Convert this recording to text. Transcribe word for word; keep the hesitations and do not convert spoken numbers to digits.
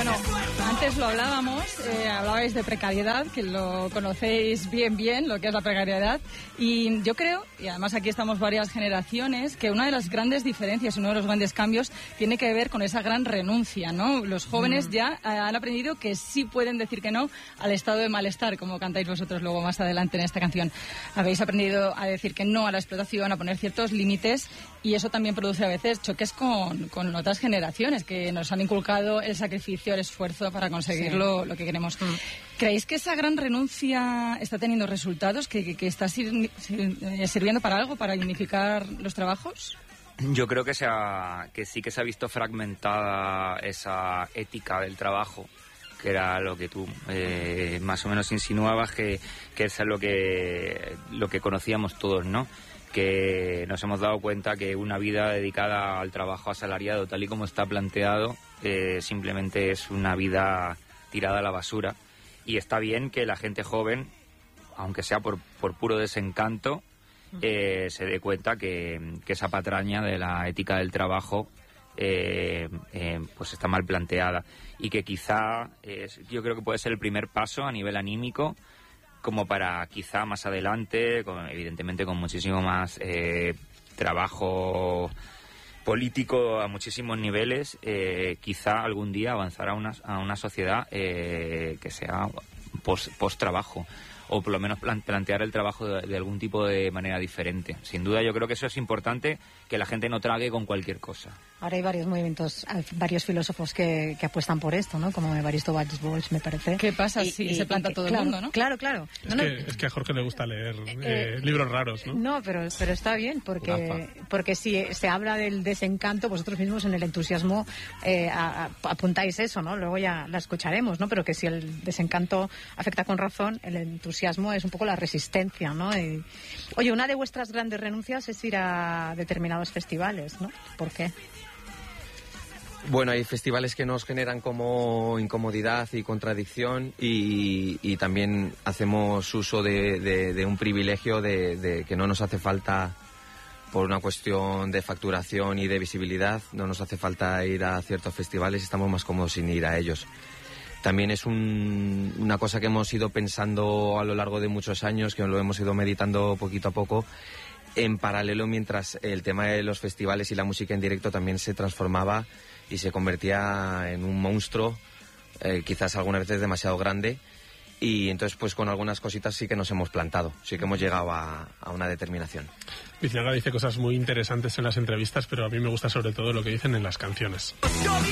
Bueno, antes lo hablábamos, eh, hablabais de precariedad, que lo conocéis bien bien, lo que es la precariedad, y yo creo, y además aquí estamos varias generaciones, que una de las grandes diferencias, uno de los grandes cambios, tiene que ver con esa gran renuncia, ¿no? Los jóvenes mm. ya eh, han aprendido que sí pueden decir que no al estado de malestar, como cantáis vosotros luego más adelante en esta canción. Habéis aprendido a decir que no a la explotación, a poner ciertos límites, y eso también produce a veces choques con, con otras generaciones que nos han inculcado el sacrificio, el esfuerzo para conseguirlo, sí. lo que queremos. Mm. ¿Creéis que esa gran renuncia está teniendo resultados, que, que, que está sir, sir, sirviendo para algo, para unificar los trabajos? Yo creo que, se ha, que sí que se ha visto fragmentada esa ética del trabajo, que era lo que tú eh, más o menos insinuabas, que, que es lo que, lo que conocíamos todos, ¿no? Que nos hemos dado cuenta que una vida dedicada al trabajo asalariado, tal y como está planteado, eh, simplemente es una vida tirada a la basura. Y está bien que la gente joven, aunque sea por, por puro desencanto, eh, se dé cuenta que, que esa patraña de la ética del trabajo eh, eh, pues está mal planteada. Y que quizá, eh, yo creo que puede ser el primer paso a nivel anímico, como para quizá más adelante, con, evidentemente con muchísimo más eh, trabajo político a muchísimos niveles, eh, quizá algún día avanzar a una, a una sociedad eh, que sea post, post-trabajo, o por lo menos plan, plantear el trabajo de, de algún tipo de manera diferente. Sin duda yo creo que eso es importante, que la gente no trague con cualquier cosa. Ahora hay varios movimientos, varios filósofos que, que apuestan por esto, ¿no? Como Evaristo Valls, me parece. ¿Qué pasa si y, se planta y, todo claro, el mundo, no? Claro, claro. Es, no, que, no, es que a Jorge le gusta leer eh, eh, libros raros, ¿no? No, pero, pero está bien, porque, porque si se habla del desencanto, vosotros mismos en el entusiasmo eh, a, a, apuntáis eso, ¿no? Luego ya la escucharemos, ¿no? Pero que si el desencanto afecta con razón, el entusiasmo es un poco la resistencia, ¿no? Y, oye, una de vuestras grandes renuncias es ir a determinados festivales, ¿no? ¿Por qué? Bueno, hay festivales que nos generan como incomodidad y contradicción, y, y también hacemos uso de, de, de un privilegio de, de que no nos hace falta, por una cuestión de facturación y de visibilidad, no nos hace falta ir a ciertos festivales, estamos más cómodos sin ir a ellos. También es un, una cosa que hemos ido pensando a lo largo de muchos años, que lo hemos ido meditando poquito a poco, en paralelo, mientras el tema de los festivales y la música en directo también se transformaba y se convertía en un monstruo, eh, quizás algunas veces demasiado grande, y entonces pues con algunas cositas sí que nos hemos plantado, sí que hemos llegado a, a una determinación. Pizarra dice cosas muy interesantes en las entrevistas, pero a mí me gusta sobre todo lo que dicen en las canciones.